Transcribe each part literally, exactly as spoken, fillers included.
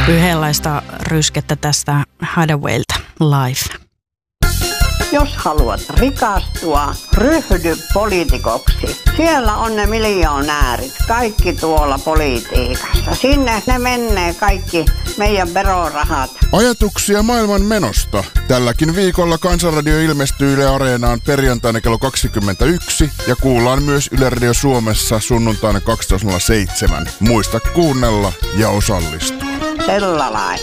Yhdenlaista ryskettä tästä Hathawayilta Live. Jos haluat rikastua, ryhdy poliitikoksi. Siellä on ne miljoonäärit, kaikki tuolla politiikassa. Sinne ne menee kaikki meidän verorahat. Ajatuksia maailman menosta. Tälläkin viikolla Kansanradio ilmestyy Yle Areenaan perjantaina kello kaksikymmentäyksi ja kuullaan myös Yle Radio Suomessa sunnuntaina kaksitoista nolla seitsemän. Muista kuunnella ja osallistua. Sellainen.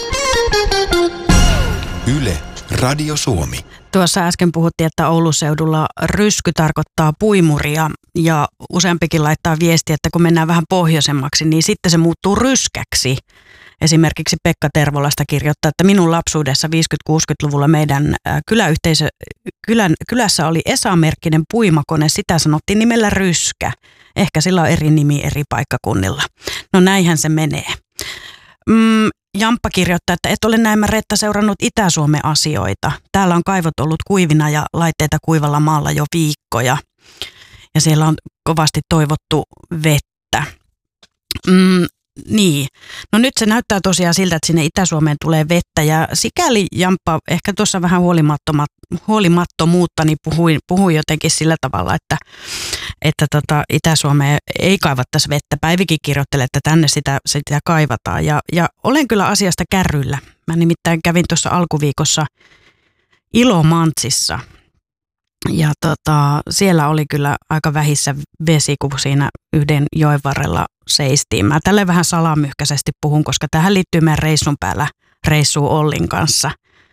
Yle Radio Suomi. Tuossa äsken puhuttiin, että Oulun seudulla rysky tarkoittaa puimuria ja useampikin laittaa viestiä, että kun mennään vähän pohjoisemmaksi, niin sitten se muuttuu ryskäksi. Esimerkiksi Pekka Tervolasta kirjoittaa, että minun lapsuudessa viisikymmentä-kuusikymmentäluvulla meidän kyläyhteisö, kylän, kylässä oli Esa-merkkinen puimakone, sitä sanottiin nimellä ryskä. Ehkä sillä on eri nimi eri paikkakunnilla. No näinhän se menee. Mm, Jamppa kirjoittaa, että et ole näemmä Reetta seurannut Itä-Suomen asioita. Täällä on kaivot ollut kuivina ja laitteita kuivalla maalla jo viikkoja. Ja siellä on kovasti toivottu vettä. Mm, niin. No nyt se näyttää tosiaan siltä, että sinne Itä-Suomeen tulee vettä. Ja sikäli Jamppa ehkä tuossa vähän huolimattomuutta niin puhui, puhui jotenkin sillä tavalla, että, että tota Itä-Suomeen ei kaivattaisi vettä. Päivikin kirjoittelee, että tänne sitä, sitä kaivataan. Ja, ja olen kyllä asiasta kärryillä. Mä nimittäin kävin tuossa alkuviikossa Ilomantsissa. Ja tota, siellä oli kyllä aika vähissä vesi, kun siinä yhden joen varrella seistiin. Mä tälleen vähän salamyhkäisesti puhun, koska tähän liittyy meidän reissun päällä reissuun Ollin kanssa.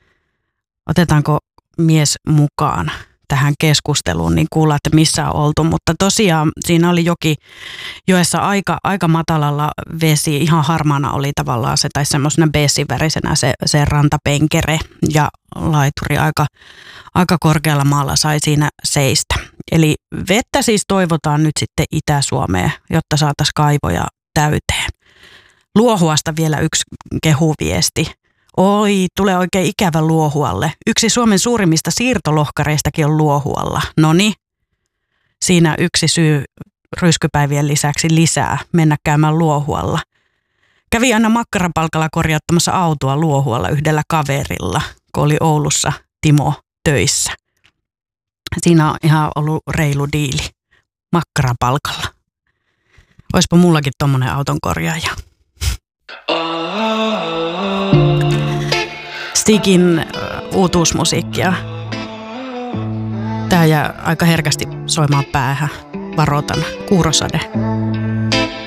Otetaanko mies mukaan tähän keskusteluun, niin kuulla, että missä on oltu. Mutta tosiaan siinä oli joki joessa aika, aika matalalla vesi, ihan harmaana oli tavallaan se, tai semmoisena beesivärisenä se, se rantapenkere ja laituri aika, aika korkealla maalla sai siinä seistä. Eli vettä siis toivotaan nyt sitten Itä-Suomeen, jotta saataisiin kaivoja täyteen. Luohuasta vielä yksi kehuviesti. Oi, tulee oikein ikävä Luohualle. Yksi Suomen suurimmista siirtolohkareistakin on Luohualla. Noniin, siinä yksi syy ryskypäivien lisäksi lisää mennä käymään Luohualla. Kävi aina makkarapalkalla korjauttamassa autoa Luohualla yhdellä kaverilla, kun oli Oulussa Timo töissä. Siinä on ihan ollut reilu diili makkarapalkalla. Oispa mullakin tommonen auton korjaaja. Stigin uutuusmusiikkia. Tää jää aika herkästi soimaan päähän. Varoitan. Kuurosade.